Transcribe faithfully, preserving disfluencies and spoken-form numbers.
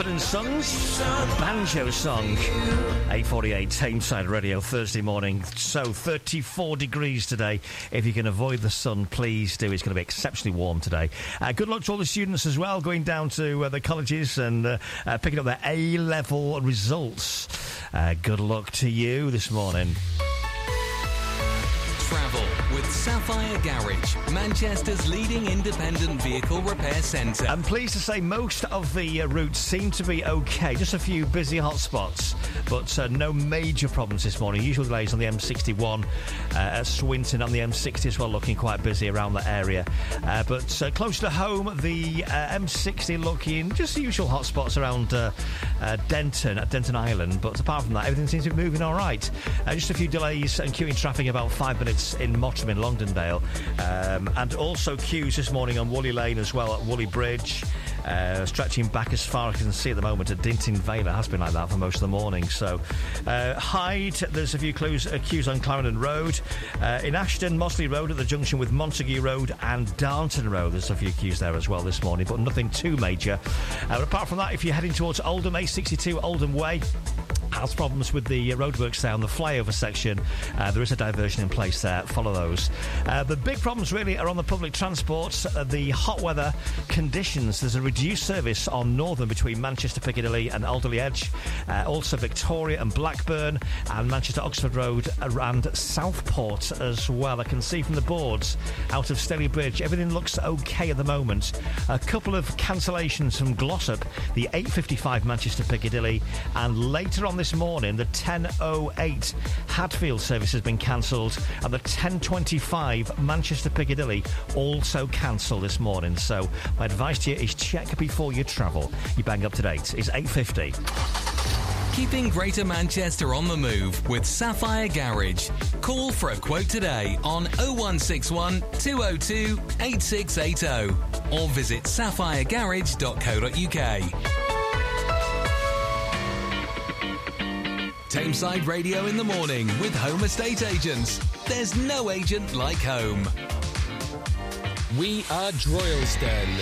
and Sons, banjo song. eight forty-eight Tameside Radio, Thursday morning. So thirty-four degrees today. If you can avoid the sun, please do. It's going to be exceptionally warm today. Uh, good luck to all the students as well, going down to uh, the colleges and uh, uh, picking up their A-level results. Uh, good luck to you this morning. Travel with Sapphire Garage, Manchester's leading independent vehicle repair centre. I'm pleased to say most of the uh, routes seem to be okay. Just a few busy hotspots, but uh, no major problems this morning. Usual delays on the M sixty-one uh, at Swinton, on the M sixty as well, looking quite busy around that area. Uh, but uh, close to home, the uh, M sixty looking just the usual hotspots around uh, uh, Denton, at Denton Island. But apart from that, everything seems to be moving all right. Uh, just a few delays and queuing traffic about five minutes in Mottram in Longdendale, um, and also queues this morning on Woolley Lane as well at Woolley Bridge, uh, stretching back as far as you can see at the moment at Dinton Vale. It has been like that for most of the morning. So uh, Hyde, there's a few clues, uh, queues on Clarendon Road, uh, in Ashton, Mosley Road at the junction with Montague Road and Darnton Road. There's a few queues there as well this morning, but nothing too major. Uh, but apart from that, if you're heading towards Oldham, A sixty-two Oldham Way has problems with the uh, roadworks there on the flyover section. Uh, there is a diversion in place there. Follow those. Uh, the big problems really are on the public transport. Uh, the hot weather conditions. There's a reduced service on Northern between Manchester Piccadilly and Alderley Edge. Uh, also Victoria and Blackburn, and Manchester Oxford Road and Southport as well. I can see from the boards out of Staley Bridge, everything looks okay at the moment. A couple of cancellations from Glossop, the eight fifty-five Manchester Piccadilly, and later on this morning, the ten oh eight Hadfield service has been cancelled, and the ten twenty-five Manchester Piccadilly also cancelled this morning. So my advice to you is check before you travel. You bang up to date. It's eight fifty. Keeping Greater Manchester on the move with Sapphire Garage. Call for a quote today on oh one six one, two oh two, eight six eight oh or visit sapphire garage dot co dot uk. Tameside Radio in the morning with Home Estate Agents. There's no agent like home. We are Droylsden.